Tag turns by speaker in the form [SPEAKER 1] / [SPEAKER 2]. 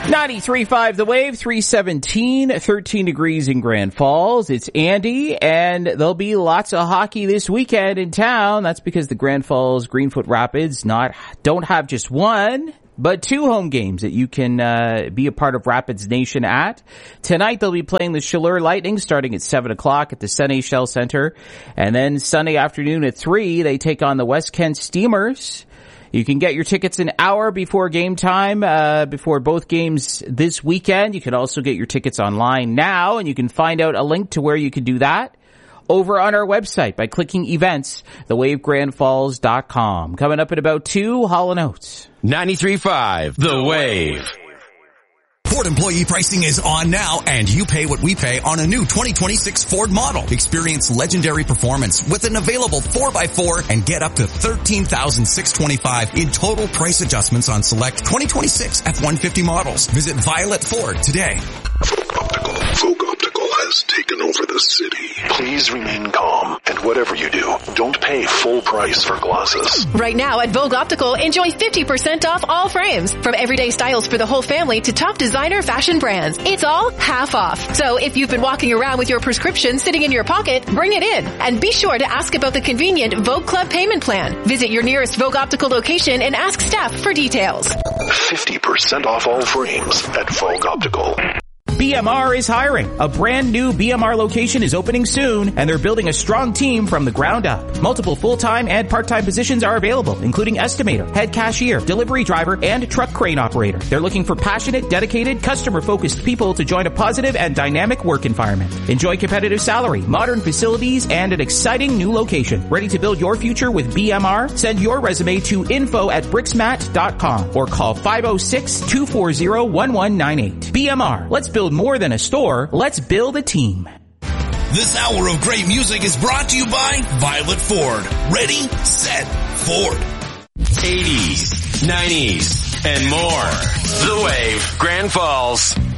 [SPEAKER 1] 93.5 The Wave, 317, 13 degrees in Grand Falls. It's Andy, and there'll be lots of hockey this weekend in town. That's because the Grand Falls Greenfoot Rapids don't have just one, but two home games that you can be a part of Rapids Nation at. Tonight they'll be playing the Chaleur Lightning starting at 7 o'clock at the Sunny Shell Center. And then Sunday afternoon at 3, they take on the West Kent Steamers. You can get your tickets an hour before game time, before both games this weekend. You can also get your tickets online now, and you can find out a link to where you can do that over on our website by clicking events, thewavegrandfalls.com. Coming up in about 2, Hall & Oates.
[SPEAKER 2] 93.5 The Wave.
[SPEAKER 3] Ford employee pricing is on now, and you pay what we pay on a new 2026 Ford model. Experience legendary performance with an available 4x4 and get up to $13,625 in total price adjustments on select 2026 F-150 models. Visit Violet Ford today.
[SPEAKER 4] Vogue Optical has taken over the city. Please remain calm, and whatever you do, don't pay full price for glasses.
[SPEAKER 5] Right now at Vogue Optical, enjoy 50% off all frames. From everyday styles for the whole family to top designer fashion brands. It's all half off. So if you've been walking around with your prescription sitting in your pocket, bring it in. And be sure to ask about the convenient Vogue Club payment plan. Visit your nearest Vogue Optical location and ask staff for details.
[SPEAKER 4] 50% off all frames at Vogue Optical.
[SPEAKER 1] BMR is hiring. A brand new BMR location is opening soon, and they're building a strong team from the ground up. Multiple full-time and part-time positions are available, including estimator, head cashier, delivery driver, and truck crane operator. They're looking for passionate, dedicated, customer-focused people to join a positive and dynamic work environment. Enjoy competitive salary, modern facilities, and an exciting new location. Ready to build your future with BMR? Send your resume to info@brixmat.com or call 506-240-1198. BMR. Let's build more than a store. Let's build a team.
[SPEAKER 3] This hour of great music is brought to you by Violet Ford. Ready, set, Ford.
[SPEAKER 2] 80s, 90s, and more. The Wave, Grand Falls.